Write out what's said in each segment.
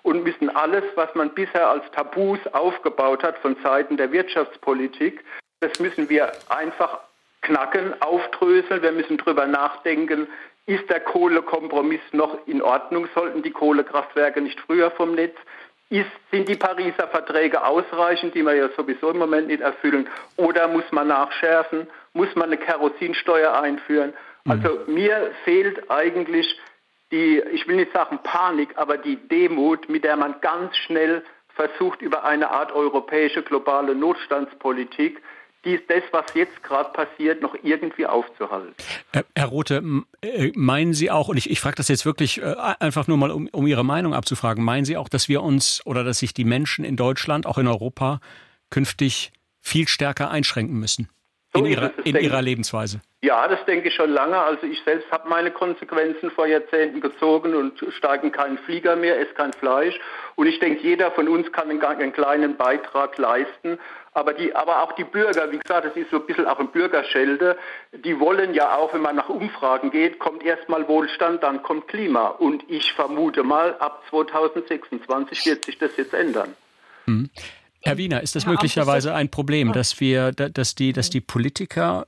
und müssen alles, was man bisher als Tabus aufgebaut hat von Seiten der Wirtschaftspolitik, das müssen wir einfach knacken, aufdröseln. Wir müssen drüber nachdenken, ist der Kohlekompromiss noch in Ordnung? Sollten die Kohlekraftwerke nicht früher vom Netz? Sind die Pariser Verträge ausreichend, die wir ja sowieso im Moment nicht erfüllen? Oder muss man nachschärfen? Muss man eine Kerosinsteuer einführen? Also mir fehlt eigentlich ich will nicht sagen Panik, aber die Demut, mit der man ganz schnell versucht, über eine Art europäische globale Notstandspolitik das, was jetzt gerade passiert, noch irgendwie aufzuhalten. Herr Rothe, meinen Sie auch, und ich frage das jetzt wirklich einfach nur mal, um Ihre Meinung abzufragen, meinen Sie auch, dass wir uns oder dass sich die Menschen in Deutschland, auch in Europa, künftig viel stärker einschränken müssen in ihrer Lebensweise? Ja, das denke ich schon lange. Also ich selbst habe meine Konsequenzen vor Jahrzehnten gezogen und steige in keinen Flieger mehr, esse kein Fleisch. Und ich denke, jeder von uns kann einen kleinen Beitrag leisten. Aber auch die Bürger, wie gesagt, das ist so ein bisschen auch ein Bürgerschelde, die wollen ja auch, wenn man nach Umfragen geht, kommt erstmal Wohlstand, dann kommt Klima. Und ich vermute mal, ab 2026 wird sich das jetzt ändern. Herr Wiener, ist das möglicherweise ein Problem, dass die Politiker,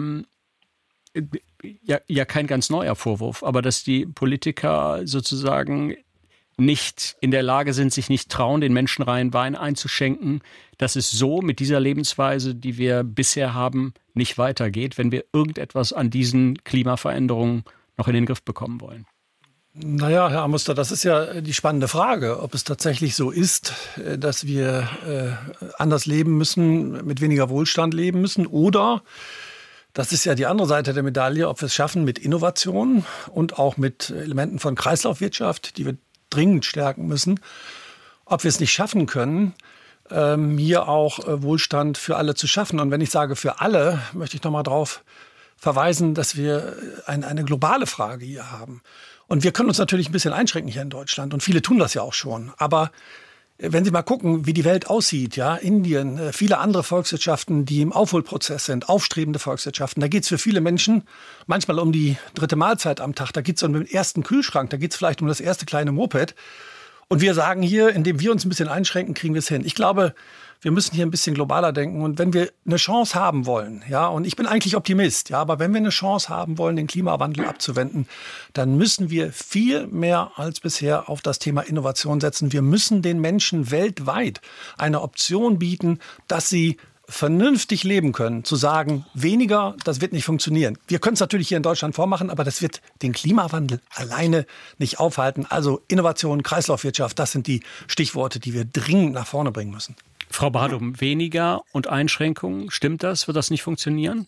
ja kein ganz neuer Vorwurf, aber dass die Politiker sozusagen nicht in der Lage sind, sich nicht trauen, den Menschen rein Wein einzuschenken, dass es so mit dieser Lebensweise, die wir bisher haben, nicht weitergeht, wenn wir irgendetwas an diesen Klimaveränderungen noch in den Griff bekommen wollen? Naja, Herr Amuster, das ist ja die spannende Frage, ob es tatsächlich so ist, dass wir anders leben müssen, mit weniger Wohlstand leben müssen, oder, das ist ja die andere Seite der Medaille, ob wir es schaffen mit Innovation und auch mit Elementen von Kreislaufwirtschaft, die wir dringend stärken müssen, ob wir es nicht schaffen können, hier auch Wohlstand für alle zu schaffen. Und wenn ich sage für alle, möchte ich nochmal darauf verweisen, dass wir eine globale Frage hier haben. Und wir können uns natürlich ein bisschen einschränken hier in Deutschland. Und viele tun das ja auch schon. Aber wenn Sie mal gucken, wie die Welt aussieht, ja, Indien, viele andere Volkswirtschaften, die im Aufholprozess sind, aufstrebende Volkswirtschaften, da geht es für viele Menschen manchmal um die 3. Mahlzeit am Tag, da geht es um den ersten Kühlschrank, da geht es vielleicht um das erste kleine Moped. Und wir sagen hier, indem wir uns ein bisschen einschränken, kriegen wir es hin. Ich glaube, wir müssen hier ein bisschen globaler denken. Und wenn wir eine Chance haben wollen, ja, und ich bin eigentlich Optimist, ja, aber wenn wir eine Chance haben wollen, den Klimawandel abzuwenden, dann müssen wir viel mehr als bisher auf das Thema Innovation setzen. Wir müssen den Menschen weltweit eine Option bieten, dass sie vernünftig leben können, zu sagen, weniger, das wird nicht funktionieren. Wir können es natürlich hier in Deutschland vormachen, aber das wird den Klimawandel alleine nicht aufhalten. Also Innovation, Kreislaufwirtschaft, das sind die Stichworte, die wir dringend nach vorne bringen müssen. Frau Badum, weniger und Einschränkungen, stimmt das? Wird das nicht funktionieren?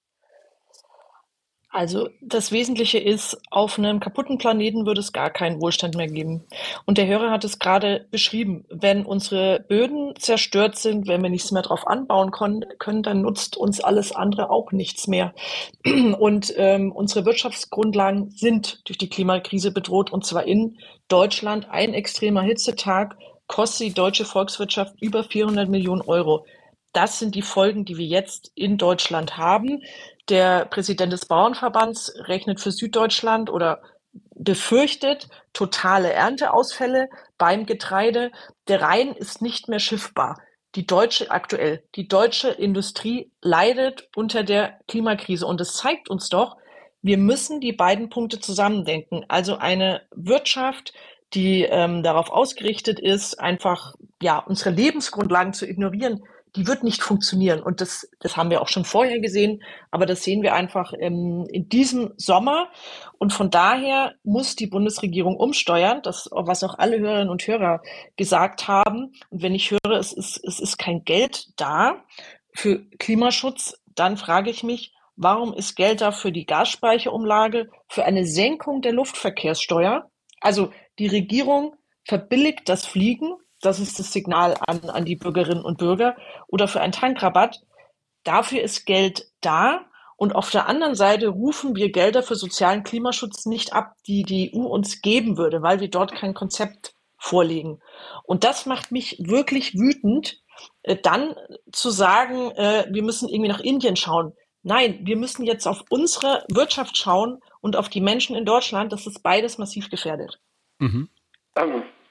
Also das Wesentliche ist, auf einem kaputten Planeten würde es gar keinen Wohlstand mehr geben. Und der Hörer hat es gerade beschrieben. Wenn unsere Böden zerstört sind, wenn wir nichts mehr drauf anbauen können, dann nutzt uns alles andere auch nichts mehr. Und unsere Wirtschaftsgrundlagen sind durch die Klimakrise bedroht, und zwar in Deutschland. Ein extremer Hitzetag kostet die deutsche Volkswirtschaft über 400 Millionen Euro. Das sind die Folgen, die wir jetzt in Deutschland haben. Der Präsident des Bauernverbands rechnet für Süddeutschland oder befürchtet totale Ernteausfälle beim Getreide. Der Rhein ist nicht mehr schiffbar. Die deutsche Industrie leidet unter der Klimakrise. Und es zeigt uns doch, wir müssen die beiden Punkte zusammendenken. Also eine Wirtschaft, die darauf ausgerichtet ist, einfach unsere Lebensgrundlagen zu ignorieren, die wird nicht funktionieren. Und das haben wir auch schon vorher gesehen, aber das sehen wir einfach in diesem Sommer. Und von daher muss die Bundesregierung umsteuern, das, was auch alle Hörerinnen und Hörer gesagt haben. Und wenn ich höre, es ist kein Geld da für Klimaschutz, dann frage ich mich, warum ist Geld da für die Gasspeicherumlage, für eine Senkung der Luftverkehrssteuer? Also die Regierung verbilligt das Fliegen. Das ist das Signal an die Bürgerinnen und Bürger, oder für einen Tankrabatt. Dafür ist Geld da. Und auf der anderen Seite rufen wir Gelder für sozialen Klimaschutz nicht ab, die die EU uns geben würde, weil wir dort kein Konzept vorlegen. Und das macht mich wirklich wütend, dann zu sagen, wir müssen irgendwie nach Indien schauen. Nein, wir müssen jetzt auf unsere Wirtschaft schauen und auf die Menschen in Deutschland. Das ist beides massiv gefährdet. Mhm.